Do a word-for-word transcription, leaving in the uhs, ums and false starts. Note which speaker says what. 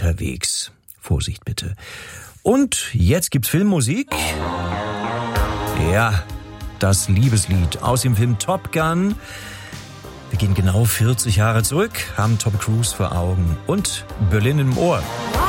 Speaker 1: unterwegs. Vorsicht bitte. Und jetzt gibt's Filmmusik. Ja, das Liebeslied aus dem Film Top Gun. Wir gehen genau vierzig Jahre zurück, haben Tom Cruise vor Augen und Berlin im Ohr.